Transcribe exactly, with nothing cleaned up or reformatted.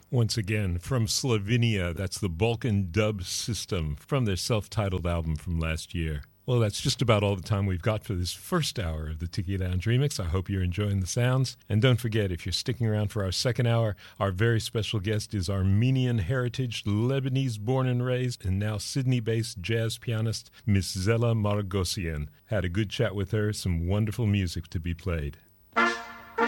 Once again, from Slovenia, that's the Balkan Dub System from their self-titled album from last year. Well, that's just about all the time we've got for this first hour of the Tiki Lounge Remix. I hope you're enjoying the sounds. And don't forget, if you're sticking around for our second hour, our very special guest is Armenian heritage, Lebanese born and raised, and now Sydney-based jazz pianist Miss Zella Margosian. Had a good chat with her, some wonderful music to be played.